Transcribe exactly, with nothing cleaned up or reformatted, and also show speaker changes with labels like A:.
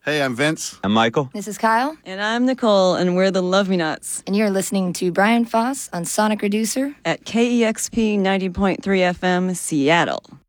A: Hey, I'm Vince.
B: I'm Michael.
C: This is Kyle.
D: And I'm Nicole, and we're the Love Me Nuts.
C: And you're listening to Brian Foss on Sonic Reducer
D: at K E X P ninety point three F M, Seattle.